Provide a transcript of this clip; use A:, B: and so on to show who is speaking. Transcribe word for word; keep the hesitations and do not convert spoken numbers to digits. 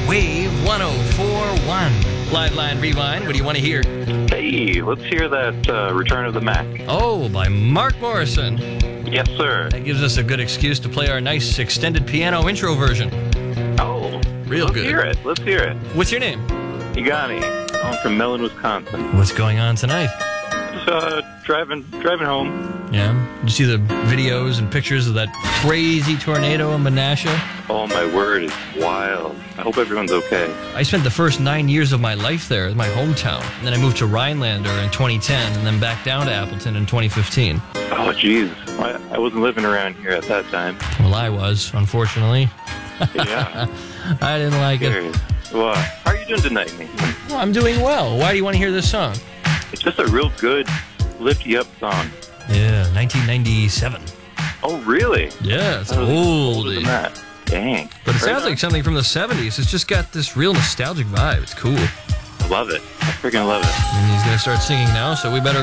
A: Wave one oh four point one. Live Line Rewind, what do you want to hear?
B: Hey, let's hear that uh, Return of the Mac.
A: Oh, by Mark Morrison.
B: Yes, sir.
A: That gives us a good excuse to play our nice extended piano intro version.
B: Oh,
A: Real
B: let's
A: good.
B: Let's hear it. Let's hear it.
A: What's your name?
B: Igani. I'm from Mellon, Wisconsin.
A: What's going on tonight?
B: Just uh, driving, driving home.
A: Yeah? Did you see the videos and pictures of that crazy tornado in Menasha?
B: Oh, my word, it's wild. I hope everyone's okay.
A: I spent the first nine years of my life there, my hometown. And then I moved to Rhinelander in twenty ten, and then back down to Appleton in twenty fifteen.
B: Oh, jeez. I, I wasn't living around here at that time.
A: Well, I was, unfortunately.
B: Yeah.
A: I didn't like it.
B: Serious. Well, how are you doing tonight, Nathan?
A: Well, I'm doing well. Why do you want to hear this song?
B: It's just a real good, lift-you-up song.
A: Yeah, nineteen ninety-seven.
B: Oh, really?
A: Yeah, it's
B: I was
A: old.
B: older than that. Dang.
A: But it
B: Right
A: sounds
B: on.
A: like something from the seventies. It's just got this real nostalgic vibe. It's cool.
B: I love it. I freaking love it.
A: And he's going to start singing now, so we better